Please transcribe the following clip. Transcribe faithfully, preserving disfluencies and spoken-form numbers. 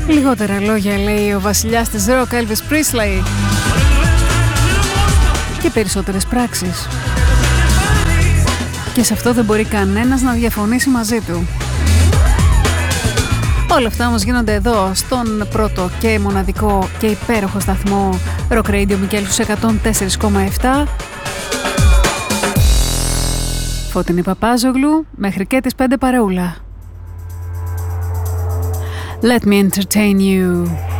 Λιγότερα λόγια, λέει ο βασιλιάς της rock Elvis Presley, και περισσότερες πράξεις. Και σε αυτό δεν μπορεί κανένας να διαφωνήσει μαζί του. Όλα αυτά όμως γίνονται εδώ, στον πρώτο και μοναδικό και υπέροχο σταθμό Rock Radio Μικέλους εκατόν τέσσερα κόμμα επτά. Φώτεινη Παπάζογλου, μέχρι και τις πέντε παρεούλα. Let me entertain you.